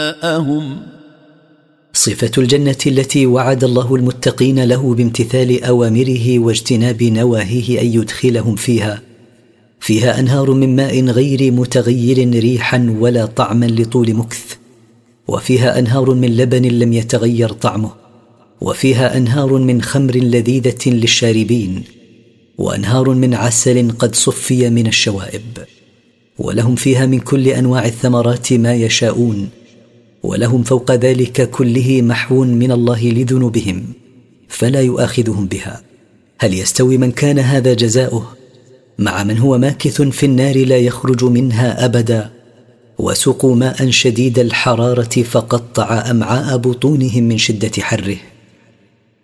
صفة الجنة التي وعد الله المتقين له بامتثال أوامره واجتناب نواهيه أن يدخلهم فيها أنهار من ماء غير متغير ريحا ولا طعما لطول مكث، وفيها أنهار من لبن لم يتغير طعمه، وفيها أنهار من خمر لذيذة للشاربين، وأنهار من عسل قد صفي من الشوائب، ولهم فيها من كل أنواع الثمرات ما يشاءون، ولهم فوق ذلك كله محو من الله لذنوبهم فلا يؤاخذهم بها. هل يستوي من كان هذا جزاؤه مع من هو ماكث في النار لا يخرج منها أبدا، وسقوا ماء شديد الحرارة فقطع أمعاء بطونهم من شدة حره؟